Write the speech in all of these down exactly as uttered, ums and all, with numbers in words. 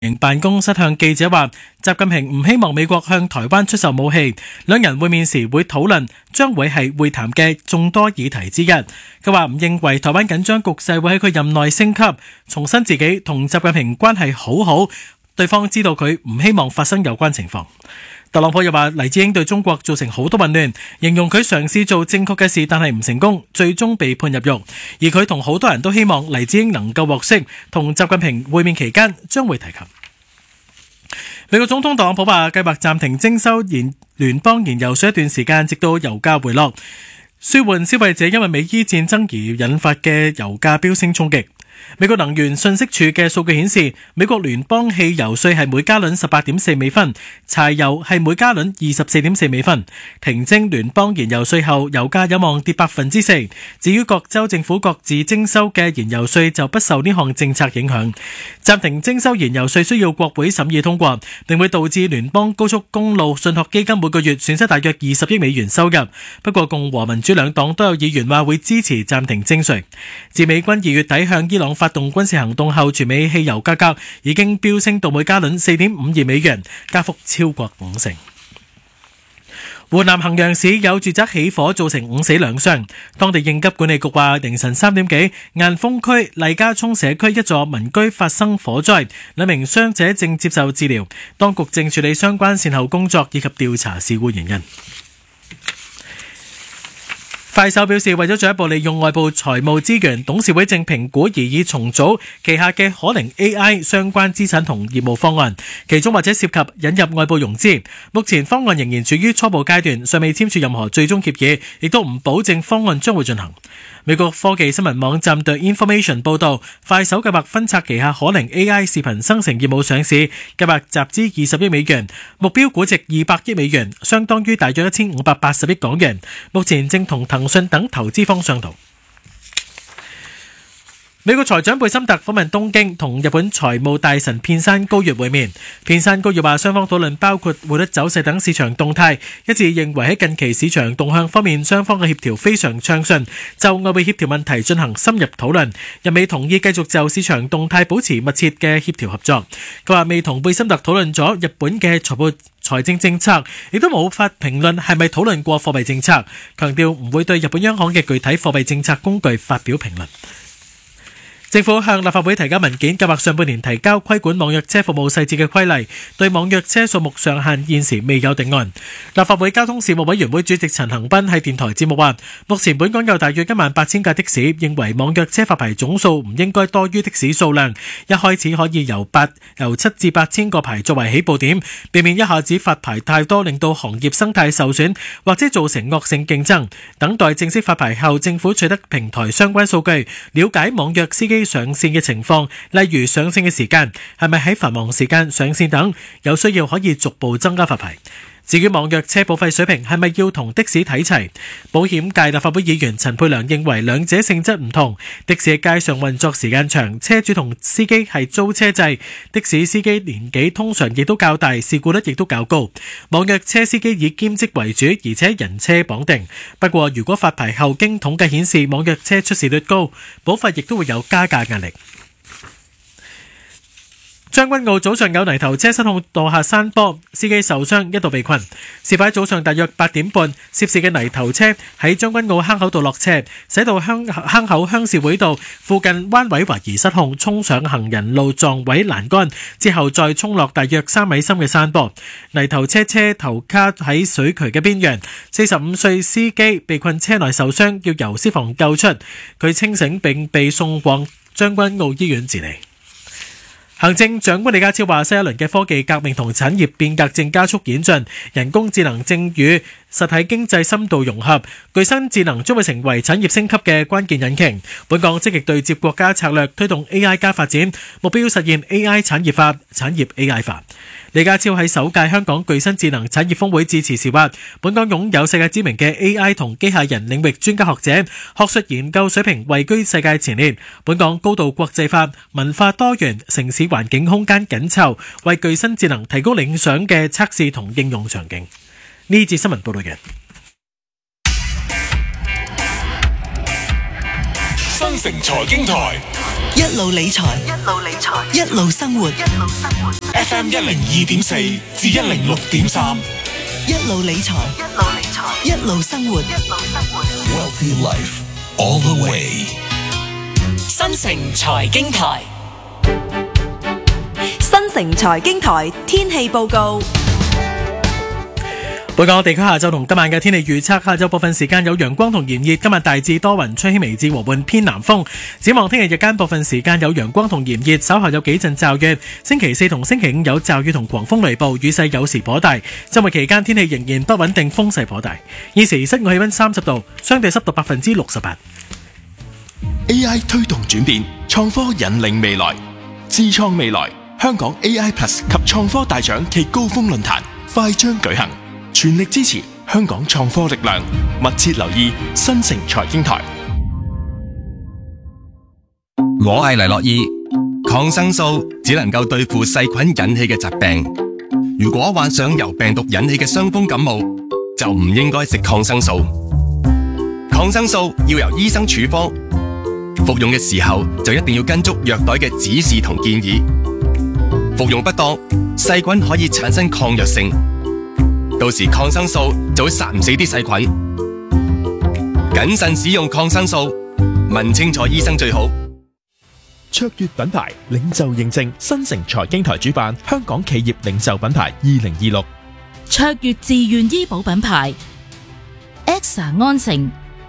辦公室向記者話，習近平唔希望美國向台灣出售武器，兩人會面時會討論，將會係會談嘅眾多議題之一。佢話唔認為台灣緊張局勢會喺佢任內升級，重申自己同習近平關係好好，對方知道佢唔希望發生有關情況。特朗普又話黎智英對中國造成好多混亂，形容佢嘗試做正確嘅事，但係唔成功，最終被判入獄。而佢同好多人都希望黎智英能夠獲釋，同習近平會面期間將會提及。美國總統特朗普話計劃暫停徵收燃聯邦燃油稅一段時間，直到油價回落，舒緩消費者因為美伊戰爭而引發嘅油價飆升衝擊。美國能源信息署嘅數據顯示，美國聯邦汽油稅係每加侖十八點四美分，柴油係每加侖二十四點四美分。停徵聯邦燃油稅後，油價有望跌百分之四。至於各州政府各自徵收嘅燃油稅就不受呢項政策影響。暫停徵收燃油稅需要國會審議通過，並會導致聯邦高速公路信託基金每個月損失大約二十億美元收入。不過共和民主兩黨都有議員話會支持暫停徵稅。自美軍二月底向伊朗發動軍事行動後，全美汽油價格已經飆升到每加侖四點五二美元，加幅超過五成。湖南衡陽市有住宅起火，造成五死兩傷。當地應急管理局話，凌晨三點幾，雁峰區麗家涌社區一座民居發生火災，兩名傷者正接受治療，當局正處理相關善後工作以及調查事故原因。快手表示，為咗進一步利用外部財務資源，董事會正評估擬議重組旗下嘅可能 A I 相關資產同業務方案，其中或者涉及引入外部融資。目前方案仍然處於初步階段，尚未簽署任何最終協議，亦都唔保證方案將會進行。美國科技新聞網站 The Information 報道，快手計劃分拆旗下可能 A I 視頻生成業務上市，計劃集資二十億美元，目標估值二百億美元，相當於大約一千五百八十億港元。目前正同騰訊等投資方商討。美國財長貝森特訪問東京，同日本財務大臣片山高月會面。片山高月話，雙方討論包括匯率走勢等市場動態，一致認為喺近期市場動向方面，雙方嘅協調非常暢順，就外匯協調問題進行深入討論。日美同意繼續就市場動態保持密切嘅協調合作。佢話未同貝森特討論咗日本嘅財務財政政策，亦都冇法評論係咪討論過貨幣政策，強調唔會對日本央行嘅具體貨幣政策工具發表評論。政府向立法會提交文件，計劃上半年提交規管網約車服務細節嘅規例，對網約車數目上限現時未有定案。立法會交通事務委員會主席陳恒鑌喺電台節目話，目前本港有大約一萬八千架的士，認為網約車發牌總數唔應該多於的士數量，一開始可以由八由七至八千個牌作為起步點，避免一下子發牌太多，令到行業生態受損，或者造成惡性競爭。等待正式發牌後，政府取得平台相關數據，了解網約司機上線嘅情況，例如上線嘅時間係咪喺繁忙時間上線等，有需要可以逐步增加發牌。至於網約車保費水平係咪要同的士睇齊，保險界立法會議員陳沛良認為兩者性質唔同，的士喺街上運作時間長，車主同司機係租車制，的士司機年紀通常亦都較大，事故率亦都較高。網約車司機以兼職為主，而且人車綁定。不過如果發牌後經統計顯示網約車出事率高，保費亦都會有加價壓力。將軍澳早上有泥頭車失控墮下山坡，司機受傷，一度被困。事發早上大約八點半，涉事嘅泥頭車喺將軍澳坑口道落車，駛到坑坑口鄉事會道附近彎位，懷疑失控，衝上行人路撞毀欄杆，之後再衝落大約三米深嘅山坡。泥頭車車頭卡喺水渠嘅邊緣，四十五歲司機被困車內受傷，要由消防救出，佢清醒並被送往將軍澳醫院治理。行政長官李家超話，新一輪嘅科技革命同產業變革正加速演進，人工智能正與實體經濟深度融合，具新智能將會成為產業升級嘅關鍵引擎。本港積極對接國家策略，推動 A I 加發展，目標實現 A I 產業化、產業 A I 化。李家超喺首屆香港具新智能產業峰會致辭時話，本港擁有世界知名嘅 A I 同機械人領域專家學者，學術研究水平位居世界前列。本港高度國際化，文化多元，城市環境空間緊湊，為具新智能提供理想嘅測試同應用場景。呢節新聞報道嘅新城財經台一路理財，一路理財，一路生活，一路生活。 F M 一零二點四至一零六點三， 一路理財，一路理財，一路生活，一路生活。 Wealthy Life all the way。 新城財經台， 新城財經台天氣報告。 本港地區下晝同今晚嘅天氣預測：下晝部分時間有陽光同炎熱，今日大致多雲，吹輕微至和緩偏南風。展望聽日日間部分時間有陽光同炎熱，稍後有幾陣驟雨。星期四同星期五有驟雨同狂風雷暴，雨勢有時頗大。周末期間天氣仍然不穩定，風勢頗大。現時室外氣溫三十度，相對濕度百分之六十八。 A I 推動轉變，創科引領未來，智創未來。香港 A I Plus 及創科大獎暨高峰論壇快將舉行。全力支持香港創科力量，密切留意新城財經台。 我係黎諾懿，抗生素只能夠對付細菌引起嘅疾病。如果患上由病毒引起嘅傷風感冒，就唔應該食抗生素。抗生素要由醫生處方，服用嘅時候就一定要跟足藥袋嘅指示同建議。服用不當，細菌可以產生抗藥性。到時抗生素就會殺唔死啲細菌，謹慎使用抗生素，問清楚醫生最好。 卓越品牌領袖認證，新城財經台主辦香港企業領袖品牌二零二六。 卓越自願醫保品牌 Exa 安誠。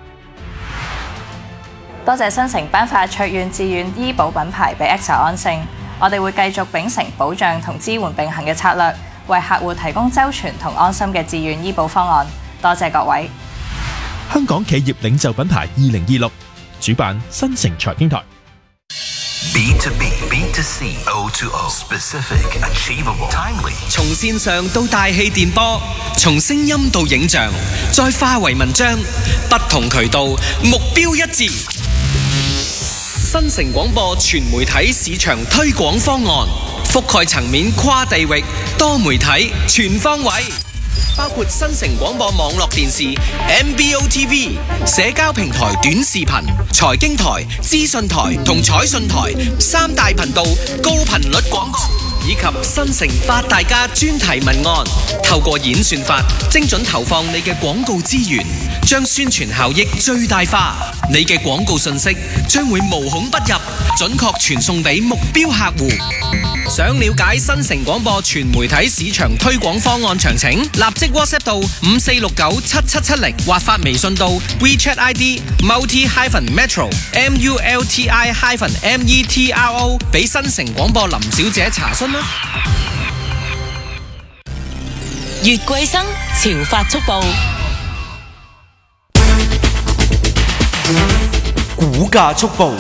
多謝新城頒發卓越自願醫保品牌俾 Exa 安誠，我哋會繼續秉承保障同支援並行嘅策略，為客戶提供周全同安心嘅自願醫保方案。多謝各位。 香港企業領袖品牌二零二六主辦新城財經台。 B to B, B to C, O to O, specific, achievable, timely。 從線上到大氣電波，從聲音到影像，再化為文章，不同渠道，目標一致。新城廣播全媒體市場推廣方案，覆蓋層面跨地域，多媒體全方位，包括新城廣播網絡電視 M B O T V、社交平台短視頻、財經台、資訊台同彩訊台三大頻道高頻率廣告，以及新城八大家專題文案，透過演算法精準投放你嘅廣告資源，將宣傳效益最大化。你嘅廣告信息將會無孔不入，準確傳送俾目標客戶。想了解新城廣播全媒體市場推廣方案詳情，立即 WhatsApp 到五四六九七七七零，或發微信到 WeChat I D multi hyphen metro M U L T I hyphen M E T R O 俾新城廣播林小姐查詢啦。 月桂生潮發速報， 股價速報。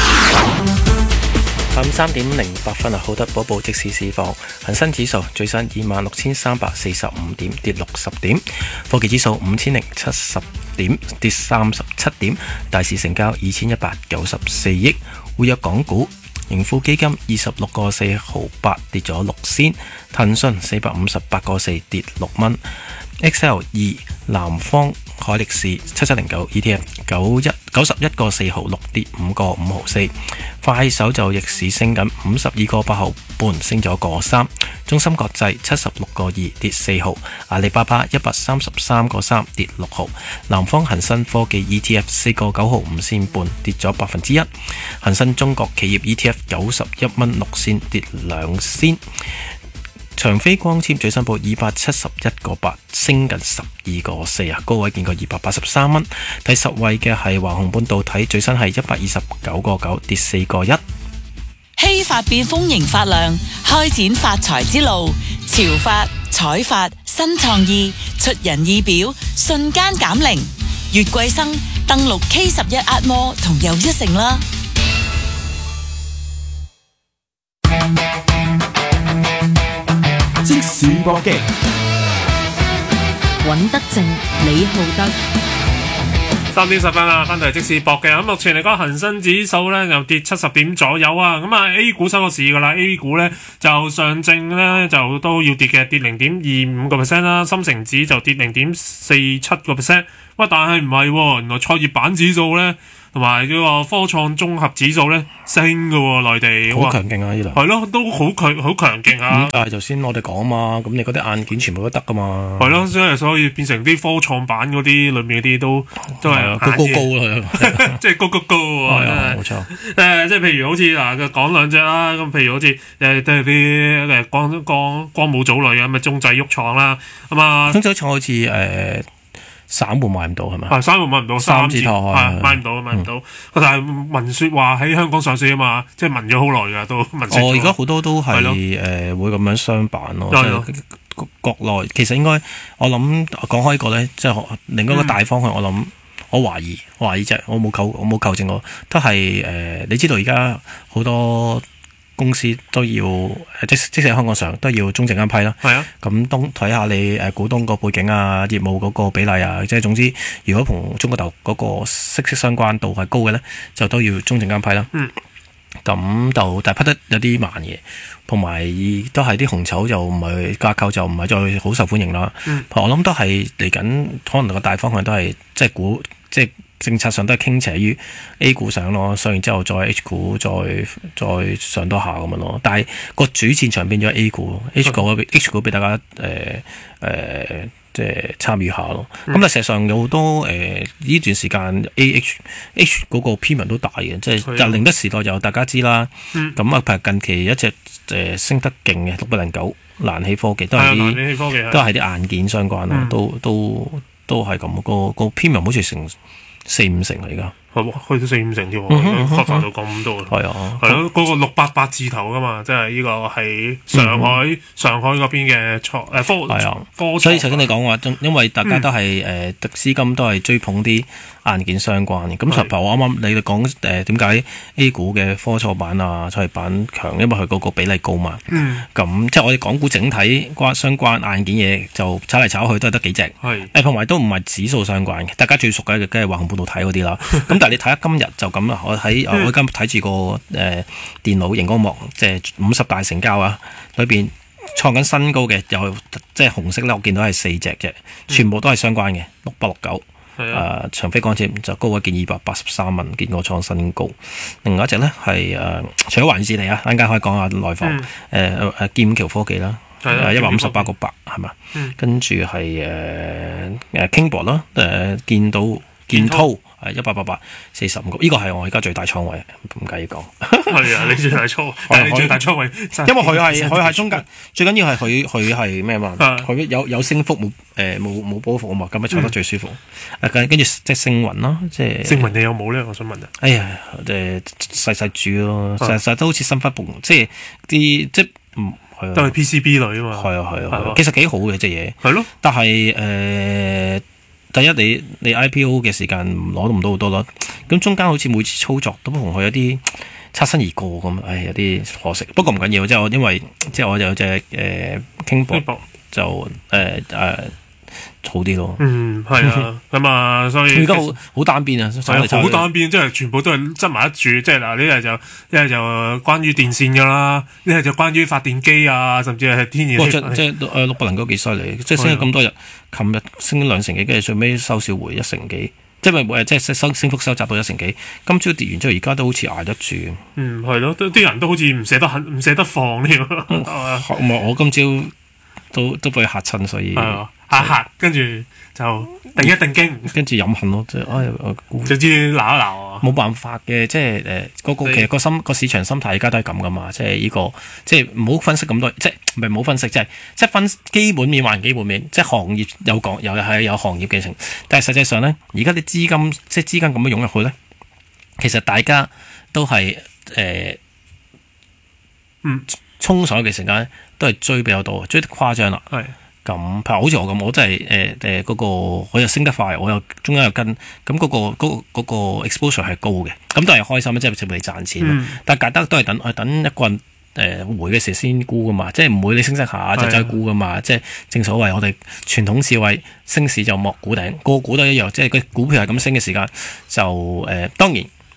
下午三點零八分啊，好得報報即時市況。恒生指數最新二萬六千三百四十五點，跌六十點。科技指數五千零七十點，跌三十七點。大市成交二千一百九十四億。活躍港股，盈富基金二十六個四毫八，跌咗六仙。騰訊四百五十八個四，跌六蚊。X L 二南方海力士七七零九 E T F 九一九十一個四毫六，跌五個五毫四。快手就逆市升緊，五十二個八毫半，升咗個三。中芯國際七十六個二，跌四毫。阿里巴巴一百三十三個三，跌六毫。南方恒生科技 E T F 四個九毫五仙半，跌咗百分之一。恒生中國企業 E T F 九十一蚊六仙，跌兩仙。長飛光纖最新報二百七十一個八，升近十二個四啊，高位見過二百八十三蚊。第十位嘅係華虹半導體，最新係一百二十九個九，跌四個一。 希發變豐盈發亮，開展發財之路。潮發、彩發、新創意，出人意表，瞬間減齡。月桂生登錄 K 十一壓摩同又一城啦。 即時搏擊， 尹德正、李浩德。 三點十分啦，翻到嚟即時搏嘅。咁目前嚟講，恒生指數咧又跌七十點左右啊。咁啊 A 股收個市噶啦 ，A 股咧就上證咧就都要跌嘅，跌零點二五個 percent 啦。深成指就跌零點四七個 percent。喂，但係唔係喎，原來創業板指數咧同埋呢個科創綜合指數咧升嘅喎，內地好強勁啊！呢輪係咯，都好強好強勁啊！ 咁但係頭先我哋講啊嘛，咁你嗰啲硬件全部都得噶嘛？ 係咯，即係所以變成啲科創板嗰啲裏面嗰啲都都係高高高啦， 即係高高高係啊，冇錯。 誒，即係譬如好似嗱，講兩隻啦，咁譬如好似誒都係啲誒光光光武組類啊，咁啊中製喐廠啦，咁啊中製廠好似誒。散戶買唔到係咪？ 係散戶買唔到， 三字頭係買唔到，買唔到。但係聞説話喺香港上市啊嘛，即係聞咗好耐㗎都聞説。 哦，而家好多都係誒會咁樣商辦咯，即係國內其實應該我諗講開呢個咧，即係另一個大方向，我諗我懷疑，我懷疑啫，我冇求我冇求證過，都係誒你知道而家好多公司都要即即使喺香港上都要中證監批啦， 係啊。 咁當睇下你誒股東個背景啊、業務嗰個比例啊，即係總之，如果同中國大陸嗰個息息相關度係高嘅咧，就都要中證監批啦。 嗯。 咁就但係批得有啲慢嘅，同埋都係啲紅籌就唔係架構就唔係再好受歡迎啦。 嗯。 我諗都係嚟緊，可能個大方向都係即係股即係。政策上都係傾斜於 A 股上咯，上完之後再 H 股再再上多下咁樣咯。但係個主戰場變咗 A 股 ，H 股 H 股俾大家誒誒、呃呃、即係參與下咯。咁、嗯、但係事實上有好多誒呢、呃、段時間 A H H 嗰個 premium 都大嘅，即係就寧德時代就大家知啦。咁啊譬如近期一隻誒、呃、升得勁嘅六百零九蘭禧科技都係啲都係啲硬件相關咯、嗯，都都都係咁個個 premium 好似成四五成啊，而家係去到四五成添喎，發發到咁多。係啊，係咯，嗰個六八八字頭噶嘛，即係呢個係上海、嗯、上海嗰邊嘅創誒科係啊科。所以頭先你講話，因為大家都係誒資金都係追捧啲硬件相關嘅。咁譬如我啱啱你哋講誒點解 A 股嘅科創板啊、創業板強，因為佢嗰個比例高嘛。 嗯。咁即係我哋港股整體關相關硬件嘢就炒嚟炒去都係得幾隻。係。誒同埋都唔係指數相關嘅，大家最熟嘅梗係華虹半導體嗰啲啦。咁但係你睇下今日就咁啦，我喺、嗯、我今日睇住個誒、呃、電腦熒光幕，即係五十大成交啊，裏邊創緊新高嘅，有即係紅色咧，我見到係四隻嘅，全部都係相關嘅，六百六十九。係啊，長飛光纖就高一件二百八十三蚊，見過創新高。另外一隻咧係誒，除咗環視嚟啊，陣間可以講下內房，誒、嗯、誒、呃、劍橋科技啦，一百五十八個八係嘛，跟住係誒誒 Kingboard 啦，誒見到建滔。係一百八八四十五個，呢個係我而家最大倉位，唔介意講。係啊，你最大倉，但係你最大倉位，因為佢係佢係中間，最緊要係佢佢係咩嘛？佢有有升幅冇誒冇冇波幅啊嘛，咁樣坐得最舒服。誒跟跟住即係星雲咯，即係星雲你有冇咧？我想問啊。哎呀，誒細細主咯，細細都好似新發布，即係啲即係唔係啊？都係 P C B 類啊嘛。係啊係啊，其實幾好嘅隻嘢。係咯。但係誒。第一，你你 I P O 嘅時間攞到唔到好多啦，咁中間好似每次操作都同佢有啲擦身而過咁，唉，有啲可惜。不過唔緊要，即係我因為即係我就有隻誒傾博就誒誒、呃呃、好啲咯。嗯，係啊，咁啊，所以而家好好單邊啊，好單邊，即係全部都係執埋一住，即係嗱，呢係就一係就關於電線噶啦，呢係就關於發電機啊，甚至係天然氣。即係誒六百零九幾犀利，即係升咗咁多日。琴日升咗兩成幾，跟住最尾收市回一成幾，即係誒，即係升升幅收窄到一成幾。今朝跌完之後，而家都好似捱得住。嗯，係咯，啲人都好似唔捨得肯，唔捨得放添。嗯、我今朝都都俾佢嚇親，所以嚇嚇，跟住就定一定驚，跟住飲恨咯，即係唉，就知鬧一鬧啊！冇辦法嘅，即係誒嗰個其實個心個市場心態而家都係咁噶嘛，即係呢個即係唔好分析咁多，即係唔係唔好分析，即係即係分基本面還基本面，即係行業有講又係有行業嘅情，但係實際上咧，而家啲資金即係資金咁樣湧入去咧，其實大家都係誒、呃、嗯衝上嘅時間都係追比較多，追得誇張啦。係。咁，譬如好似我咁，我真係誒誒嗰個，我又升得快，我又中間又跟，咁嗰、嗰個嗰、嗰個嗰個 exposure 係高嘅，咁都係開心，即係直嚟賺錢。嗯、但係大家都係等，係等一個人誒、呃、回嘅時候先沽噶嘛，即係唔會你升升下就走去沽噶嘛。即係正所謂我哋傳統智慧，升市就莫估頂，個股都一樣，即係個股票係咁升嘅時間就誒、呃，當然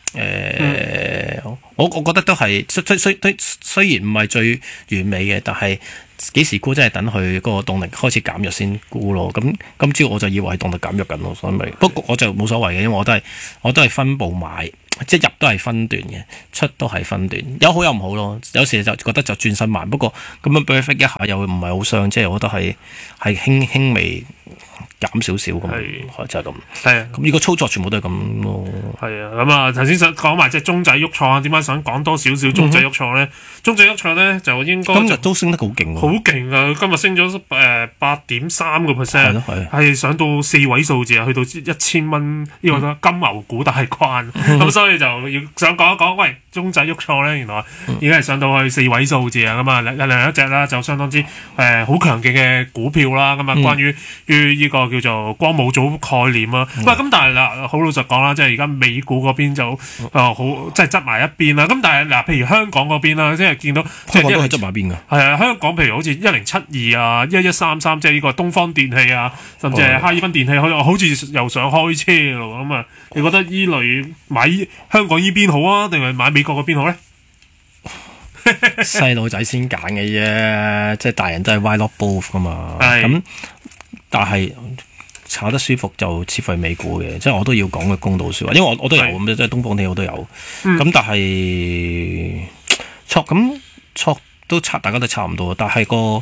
誒、呃嗯，我我覺得都係雖雖雖雖然唔係最完美嘅，但係幾時沽真係等佢嗰個動力開始減弱先沽咯。咁今朝我就以為係動力減弱緊咯，所以咪不過我就冇所謂嘅，因為我都係我都係分步買，即係入都係分段嘅，出都係分段，有好有唔好咯。有時就覺得就轉身慢，不過咁樣 break 一下又唔係好傷，即係我覺得係係輕輕微減少少咁，就係咁。係啊，咁呢個操作全部都係咁咯。 係啊，咁啊頭先想講埋即係中仔喐創啊，點解想講多少少中仔喐創咧？嗯、中仔喐創咧就應該今日都升得好勁喎， 好勁啊！今日升咗誒八點三個 percent，係上到四位數字啊，去到一千蚊呢個金牛股大關。咁、嗯、所以就要想講一講，喂，中仔喐創咧，原來已經係上到去四位數字啊！咁啊，另另一隻啦，就相當之誒好強勁嘅股票啦。咁啊，關於於呢個叫做光武組概念啊。喂、嗯，咁但係嗱，好老實講啦，即係而家美股嗰邊就啊好，即係執埋一邊啦。咁但係嗱，譬如香港嗰邊啦，即係見到香港都係執埋一邊㗎。係啊，香港譬如好似一零七二啊、一一三三，即係呢個東方電器啊，甚至係哈爾濱電器，好好似又想開車咯。咁啊，你覺得依類買香港依邊好啊，定係買美國嗰邊好咧？ 細路仔先揀嘅啫，即係大人都係 why not both 噶嘛。咁但係炒得舒服就似乎係美股嘅，即係我都要講嘅公道説話，因為我我都有咁，即係東方電器我都有。咁、嗯、但係錯咁錯都差，大家都差唔多，但係個。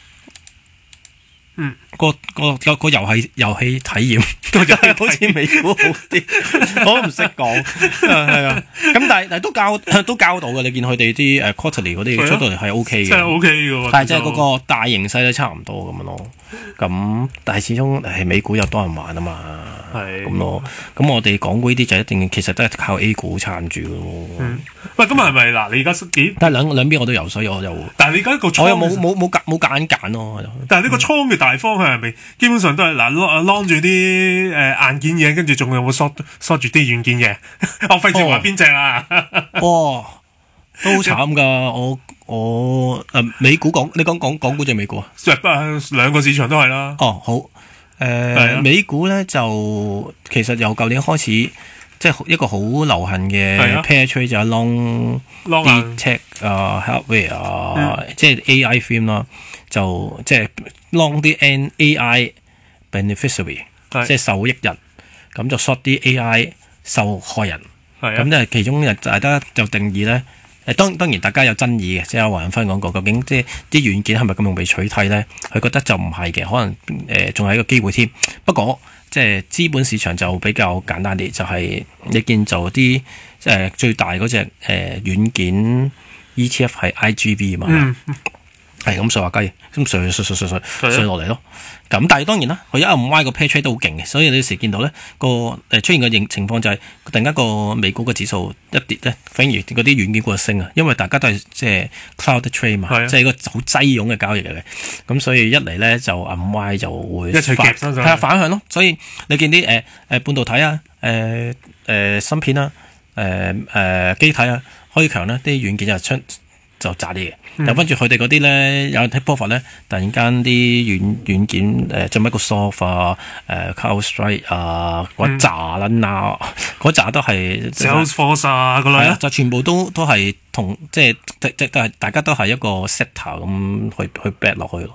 嗯，個個個個遊戲遊戲體驗，個遊戲好似美股好啲，我都唔識講，係啊。咁但係但係都交都交到嘅，你見佢哋啲誒 quarterly 嗰啲出到嚟係 O K 嘅， 真係 O K 嘅。 但係即係嗰個大形勢都差唔多咁樣咯。咁但係始終係美股又多人玩啊嘛，係咁咯。咁我哋港股呢啲就一定其實都係靠 A 股撐住咯。 嗯，喂，咁係咪嗱？你而家幾？ 但係兩兩邊我都有，所以我就但係你而家個倉我又冇冇冇夾冇夾硬揀咯。 但係呢個倉嘅大方向係咪基本上都係嗱攞住啲誒硬件嘢，跟住仲有冇縮縮住啲軟件嘢？我費事話邊隻啦。哇， 都好慘噶！我我誒、呃、美股港，你講港港股定美股啊？ 誒兩個市場都係啦。 哦，好誒、呃，美股咧就其實由舊年開始，即係一個好流行嘅 pair trade 就係 long long tech 啊 hardware 啊，即係 A I theme 啦，就即係 long 啲 N A I beneficiary， 即係受益人，咁就 short 啲 A I 受害人。咁即係其中就大家就定義咧。誒當當然大家有爭議嘅，即係阿黃仁勳講過，究竟即係啲軟件係咪咁容易取替咧？佢覺得就唔係嘅，可能誒仲係一個機會添。不過即係資本市場就比較簡單啲，就係、是、你見就啲即係最大嗰隻誒軟件 E T F 係 I G V 嘛。嗯係咁碎下雞，咁碎碎碎碎碎碎落嚟咯。咁但係當然啦，佢一五 Y 個 pair trade 都好勁嘅，所以你有時見到咧個誒出現嘅情況就係突然間個美股嘅指數一跌咧，反而嗰啲軟件股就升啊，因為大家都係即係 cloud trade 嘛，即係個好擠擁嘅交易嚟嘅。咁所以一嚟咧就五 Y 就會一齊夾身上， 係啊反向咯。所以你見啲誒誒半導體啊、誒、呃、誒、呃、芯片啊、誒誒機體啊開強咧，啲軟件就出。就渣啲嘅，又跟住佢哋嗰啲咧有 take profit 咧，突然間啲軟軟件誒，做乜個 soft 啊、誒 CrowdStrike 啊嗰扎撚啊，嗰扎都係 Salesforce 啊嗰類， 就全部都都係同即係即即都係大家都係一個 sector 咁去去 back 落去咯。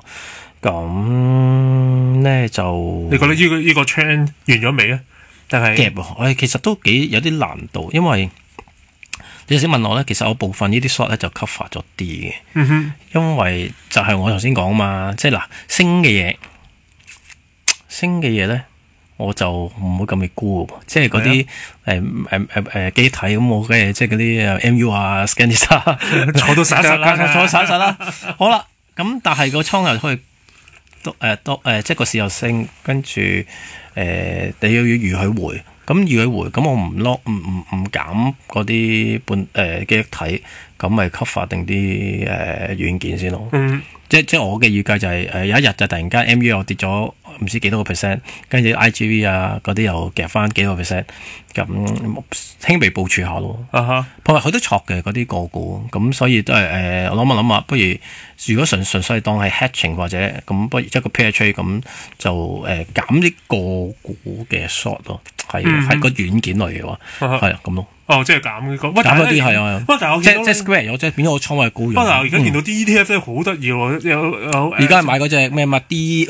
咁咧就你覺得呢個呢個 trend 完咗未啊？定係夾喎？誒，其實都幾有啲難度，因為。你頭先問我咧，其實我部分呢啲 short 咧就 cover 咗啲嘅，嗯哼，因為就係我頭先講嘛，即係嗱升嘅嘢，升嘅嘢咧，我就唔會咁易沽嘅，即係嗰啲誒誒誒誒機體咁，我嘅即係嗰啲 M U 啊 Scanner 坐到散實啦， 坐到散實啦，好啦，咁但係個倉又可以多誒多誒，即係個市又升，跟住誒、呃、你要要預佢回。咁預佢回，咁我唔 lock 唔唔唔減嗰啲半誒記憶體，咁咪 cover 定啲誒軟件先咯。嗯，即即我嘅預計就係、是、誒、呃、有一日就突然間 M U 又跌咗唔知幾多個 percent， 跟住 I G V 啊嗰啲又夾翻幾個 percent， 咁輕微部署下咯。啊哈，不過佢都錯嘅嗰啲個股，咁所以都係誒、呃、我諗下諗下，不如如果純純粹當係 hatching 或者咁，不如一個 pair trade 咁就誒減啲個股嘅 short 咯。係係個軟件類嘅話，係啊咁咯。 哦，即係減呢個， 減嗰啲係啊， 不過但係我即見到即 square 咗，即係變咗個倉位高咗。 不過而家見到啲 E T F 咧好得意喎，有有而家買嗰隻咩嘛 D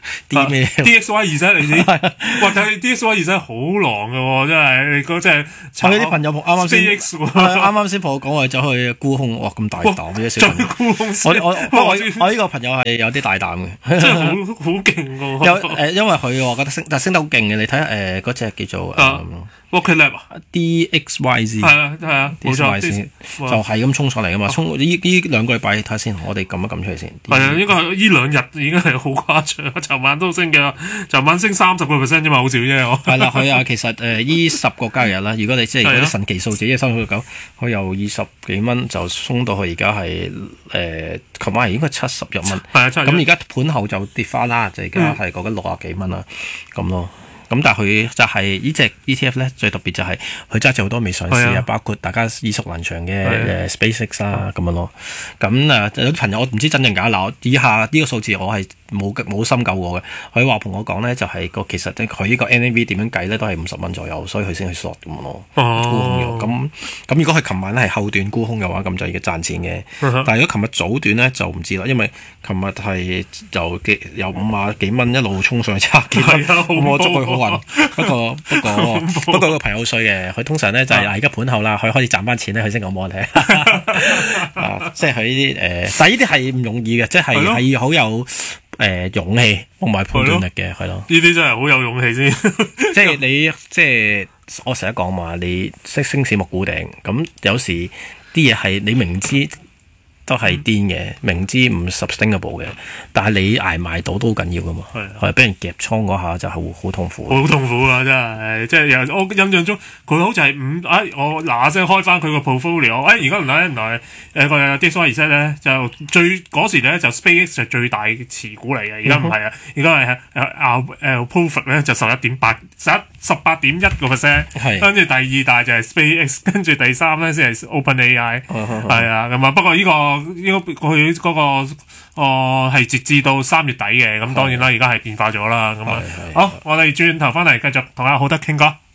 D 咩 D X Y 二十你知？哇！但係 D X Y 二十好狼嘅喎，真係嗰真係。 我啲朋友啱啱先 X 啱啱先同我講話走去沽空，哇咁大膽嘅小朋友。 沽空我我我我呢個朋友係有啲大膽嘅， 真係好好勁喎。 有誒，因為佢我覺得升，但係升得好勁嘅。你睇下誒嗰隻叫做誒。 Rocket Lab 啊 ，D X Y Z 係啊係啊，冇錯， 就係咁衝上嚟噶嘛，衝呢呢兩個禮拜睇下先，我哋撳一撳出嚟先。 係啊，應該係呢兩日已經係好誇張，尋晚都升嘅，尋晚升三十個 percent 啫嘛，好少啫我。 係啦，佢啊，其實誒呢十個交易日啦，如果你即係嗰啲神奇數字，即係三十九，佢由二十幾蚊就衝到去而家係誒，琴晚係應該七十一蚊。係啊，七十一。 咁而家盤後就跌翻啦，就而家係講緊六啊幾蚊啦，咁咯。咁但係佢就係呢隻 E T F 咧，最特別就係佢揸住好多未上市啊，包括大家耳熟能詳嘅誒 SpaceX 啊咁樣咯。咁啊有啲朋友我唔知真定假，嗱以下呢個數字我係冇冇深究過嘅。佢話同我講咧就係個其實佢呢個 N A V 點樣計咧都係五十蚊左右，所以佢先去 short 咁樣咯。沽空咗。咁咁如果佢琴晚係後段沽空嘅話，咁就已經賺錢嘅。但係如果琴日早段咧就唔知啦，因為琴日係由幾由五啊幾蚊一路衝上去七啊幾蚊，咁我捉佢好。不過不過不過個朋友好衰嘅，佢通常咧就係而家盤後啦，佢開始賺翻錢咧，佢先講我聽，啊，即係佢呢啲誒，但係呢啲係唔容易嘅，即係係好有誒勇氣同埋判斷力嘅，係咯。 呢啲真係好有勇氣先， 即係你即係我成日講嘛，你識升市莫估頂，咁有時啲嘢係你明知。都係癲嘅，明知唔 sustainable 嘅，但係你捱埋到都好緊要噶嘛，係俾人夾倉嗰下就係好好痛苦， 好痛苦啊！真係，即係我印象中佢好似係五，哎我嗱嗱聲開翻佢個 portfolio，哎而家原來原來誒個 D X Y 二十咧就最嗰時咧就 SpaceX 就最大持股嚟嘅，而家唔係啊，而家係誒誒 Profit 咧就十一點八十一十八點一個 percent， 跟住第二大就係 SpaceX， 跟住第三咧先係 OpenAI， 係啊咁啊，不過呢個。應該佢嗰個哦係截至到三月底嘅，咁當然啦，而家係變化咗啦。咁啊，好，我哋轉頭翻嚟繼續同阿浩德傾歌。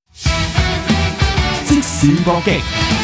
即時搏擊，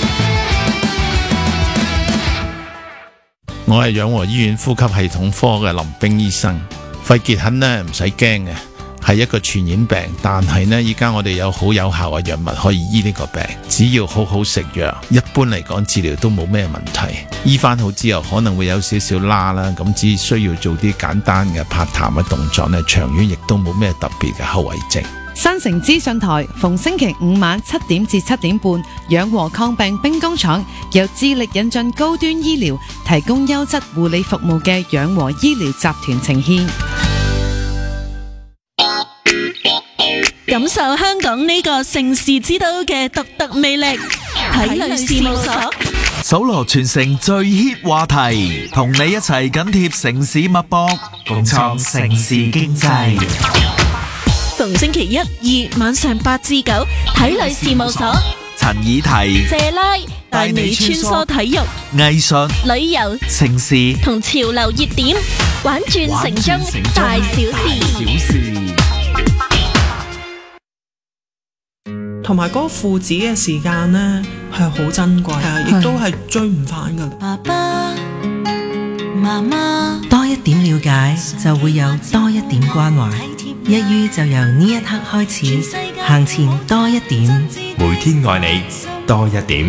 我係養和醫院呼吸系統科嘅林冰醫生。肺結核呢唔使驚嘅，係一個傳染病，但係呢，依家我哋有好有效嘅藥物可以醫呢個病，只要好好食藥，一般嚟講治療都冇咩問題。醫翻好之後可能會有少少拉啦，咁只需要做啲簡單嘅拍痰嘅動作呢，長遠亦都冇咩特別嘅後遺症。 新城資訊台逢星期五晚七點至七點半，養和抗病兵工廠由致力引進高端醫療，提供優質護理服務嘅養和醫療集團呈獻。 感受香港呢個盛事之都嘅獨特魅力，體類事務所搜羅全城最 hit 話題，同你一齊緊貼城市脈搏，共創城市經濟。 逢星期一、二晚上八至九，體類事務所陳以提、 謝拉帶你穿梭體育、 藝術、 旅遊、 城市同潮流熱點，玩轉城中大小事。 同埋嗰個父子嘅時間呢，係好珍貴，亦都係追唔返噶。 爸爸媽媽， 多一點了解，就會有多一點關懷。一於就由呢一刻開始，行前多一點， 每天愛你多一點。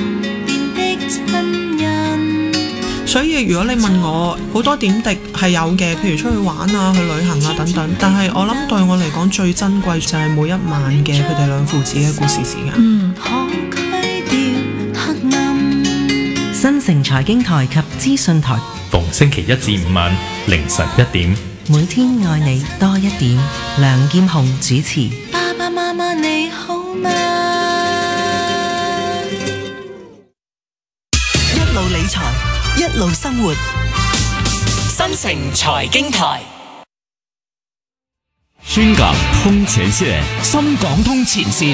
所以如果你問我，好多點滴係有嘅，譬如出去玩啊、去旅行啊等等。但係我諗對我嚟講最珍貴就係每一晚嘅佢哋兩父子嘅故事時間。 嗯，新城財經台及資訊台， 逢星期一至五晚凌晨一點， 每天愛你多一點。梁劍虹主持。 爸爸媽媽你好嗎？ 一路理財，一路生活， 新城財經台。 深港通前線，深港通前線。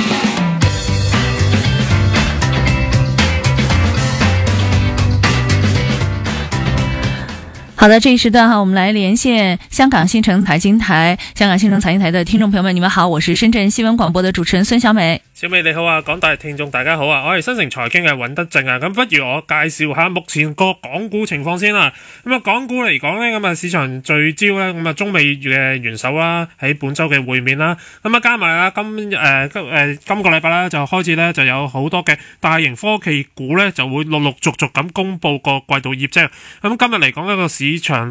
好的，這一時段哈，我們來連線香港新城財經台，香港新城財經台的聽眾朋友們，你們好，我是深圳新聞廣播的主持人孫小美。 小美你好啊，廣大聽眾大家好啊，我係新城財經嘅尹德正啊，咁不如我介紹下目前個港股情況先啦。咁啊，港股嚟講呢，咁啊市場聚焦呢，咁啊中美嘅元首啦喺本周嘅會面啦，咁啊加埋啊今誒今誒今個禮拜咧就開始呢，就有好多嘅大型科技股呢，就會陸陸續續咁公布個季度業績。咁今日嚟講一個市場